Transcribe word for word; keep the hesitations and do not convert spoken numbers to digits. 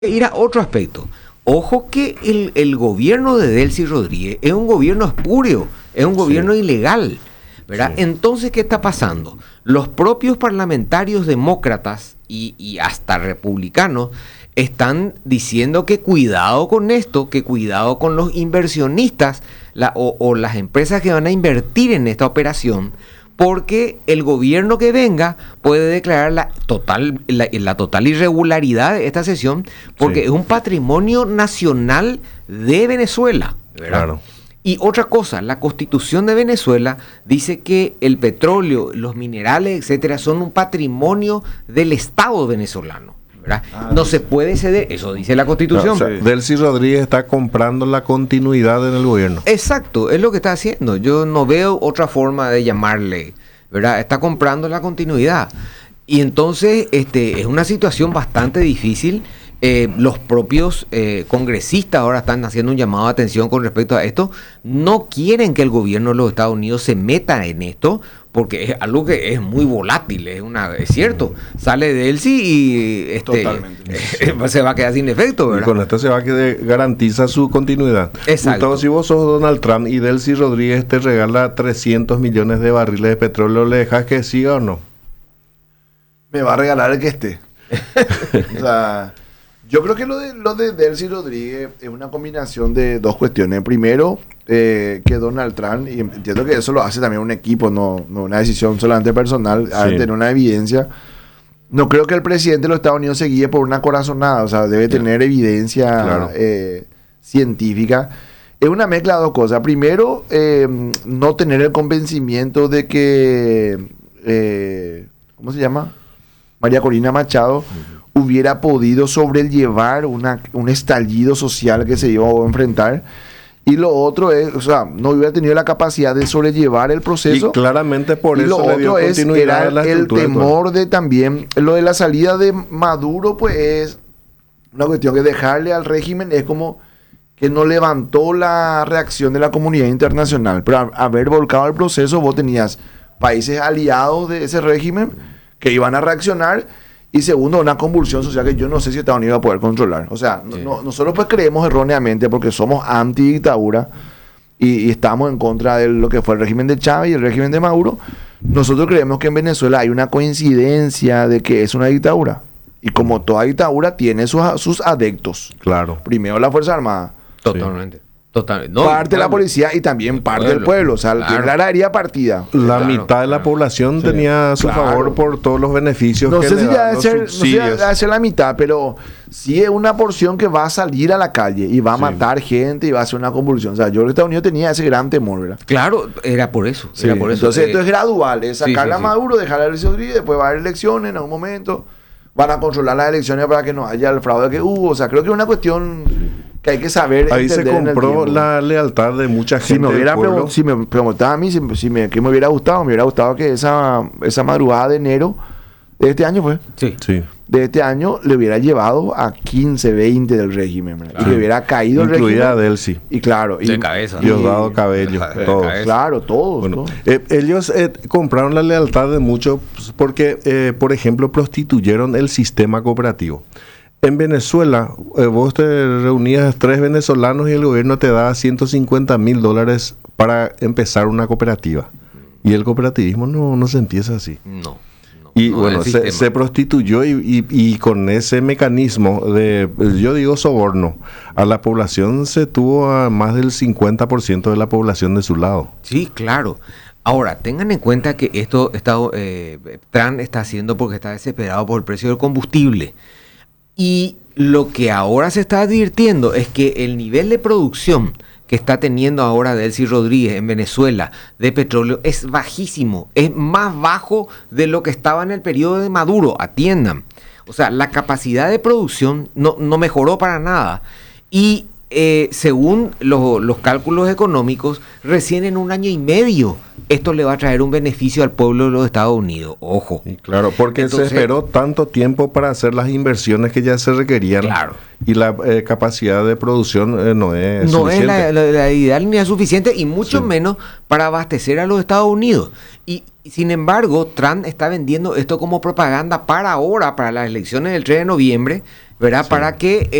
Ir a otro aspecto. Ojo que el, el gobierno de Delcy Rodríguez es un gobierno espurio, es un gobierno sí. ilegal, ¿verdad? Sí. Entonces, ¿qué está pasando? Los propios parlamentarios demócratas y, y hasta republicanos están diciendo que cuidado con esto, que cuidado con los inversionistas la, o, o las empresas que van a invertir en esta operación, porque el gobierno que venga puede declarar la total, la, la total irregularidad de esta sesión, porque sí. es un patrimonio nacional de Venezuela, ¿verdad? Claro. Y otra cosa, la Constitución de Venezuela dice que el petróleo, los minerales, etcétera, son un patrimonio del Estado venezolano, ¿verdad? Ah, no sí. se puede ceder, eso dice la Constitución. No, o sea, Delcy Rodríguez está comprando la continuidad en el gobierno. Exacto, es lo que está haciendo. Yo no veo otra forma de llamarle, ¿verdad? Está comprando la continuidad. Y entonces este, es una situación bastante difícil. Eh, los propios eh, congresistas ahora están haciendo un llamado de atención con respecto a esto. No quieren que el gobierno de los Estados Unidos se meta en esto, porque es algo que es muy volátil, es una es cierto, sale de Delcy y este, eh, se va a quedar sin efecto, ¿verdad? Y con esto se va a quedar, garantiza su continuidad. Exacto. Entonces, si vos sos Donald Trump y Delcy Rodríguez te regala trescientos millones de barriles de petróleo, ¿le dejas que siga o no? Me va a regalar el que esté. O sea, yo creo que lo de, lo de Delcy Rodríguez es una combinación de dos cuestiones. Primero, eh, que Donald Trump, y entiendo que eso lo hace también un equipo, no, no una decisión solamente personal, sí. a tener una evidencia. No creo que el presidente de los Estados Unidos se guíe por una corazonada, o sea, debe tener evidencia claro. eh, científica. Es una mezcla de dos cosas. Primero, eh, no tener el convencimiento de que, eh, ¿cómo se llama? María Corina Machado uh-huh. hubiera podido sobrellevar una, un estallido social que se iba a enfrentar. Y lo otro es, o sea, no hubiera tenido la capacidad de sobrellevar el proceso. Y claramente por y eso lo le dio otro es, continuidad era a la el temor de también, lo de la salida de Maduro, pues es una cuestión que dejarle al régimen es como que no levantó la reacción de la comunidad internacional. Pero a, haber volcado el proceso, vos tenías países aliados de ese régimen que iban a reaccionar. Y segundo, una convulsión social que yo no sé si Estados Unidos va a poder controlar. O sea, sí. no, nosotros pues creemos erróneamente porque somos anti-dictadura y, y estamos en contra de lo que fue el régimen de Chávez y el régimen de Maduro. Nosotros creemos que en Venezuela hay una coincidencia de que es una dictadura. Y como toda dictadura tiene sus, sus adeptos. Claro. Primero la Fuerza Armada. Totalmente. Sí. Total, no, parte de la policía y también parte pueblo, del pueblo, o sea, claro. la área partida. La claro, mitad claro. de la población sí. tenía a su claro. favor por todos los beneficios no que sé le si dan debe ser, no sé si debe ser la mitad, pero sí es una porción que va a salir a la calle y va a sí. matar gente y va a hacer una convulsión. O sea, yo en Estados Unidos tenía ese gran temor, ¿verdad? Claro, era por eso. Sí. Era por eso Entonces, eh, esto es gradual, es sacarla sí, sí, a Maduro, dejarla a Delcy Rodríguez, después va a haber elecciones en algún momento, van a controlar las elecciones para que no haya el fraude que hubo. O sea, creo que es una cuestión que hay que saber. Ahí se compró la lealtad de mucha gente. Si me hubiera preguntado, si me preguntaba a mí, si, si me, ¿qué me hubiera gustado? Me hubiera gustado que esa, esa madrugada de enero de este año, pues, sí. Sí. de este año, le hubiera llevado a quince, veinte del régimen, ¿verdad? Claro. Y le hubiera caído incluida el régimen. a Delcy. Y claro. De y, cabeza. Y Diosdado Cabello. De todos. cabeza. Claro, todos. Bueno, todos. Eh, ellos eh, compraron la lealtad de muchos porque, eh, por ejemplo, prostituyeron el sistema cooperativo. En Venezuela, eh, vos te reunías tres venezolanos y el gobierno te daba ciento cincuenta mil dólares para empezar una cooperativa. Y el cooperativismo no, no se empieza así. No. no y no bueno, se, se prostituyó y, y, y con ese mecanismo de, yo digo soborno, a la población se tuvo a más del cincuenta por ciento de la población de su lado. Sí, claro. Ahora, tengan en cuenta que esto está, eh, Trump está haciendo porque está desesperado por el precio del combustible. Y lo que ahora se está advirtiendo es que el nivel de producción que está teniendo ahora Delcy Rodríguez en Venezuela de petróleo es bajísimo, es más bajo de lo que estaba en el periodo de Maduro, atiendan. O sea, la capacidad de producción no, no mejoró para nada. Y eh, según lo, los cálculos económicos, recién en un año y medio esto le va a traer un beneficio al pueblo de los Estados Unidos. Ojo. Y claro, porque Entonces, se esperó tanto tiempo para hacer las inversiones que ya se requerían. Claro. Y la eh, capacidad de producción eh, no es no suficiente. No es la, la, la ideal ni es suficiente, y mucho sí. menos para abastecer a los Estados Unidos. Y, sin embargo, Trump está vendiendo esto como propaganda para ahora, para las elecciones del tres de noviembre, ¿verdad? Sí. Para que